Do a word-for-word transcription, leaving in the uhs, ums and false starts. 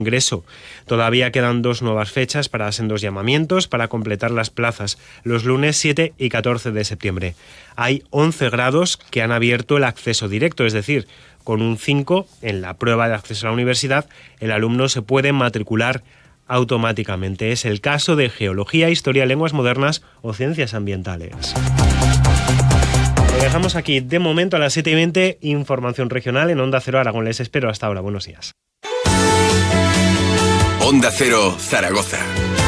ingreso. Todavía quedan dos nuevas fechas para sendos llamamientos para completar las plazas, los lunes siete y catorce de septiembre. Hay once grados que han abierto el acceso directo, es decir, con un cinco en la prueba de acceso a la universidad, el alumno se puede matricular automáticamente. Es el caso de Geología, Historia, Lenguas Modernas o Ciencias Ambientales. Lo dejamos aquí de momento a las siete y veinte, información regional en Onda Cero Aragón. Les espero hasta ahora. Buenos días. Onda Cero Zaragoza.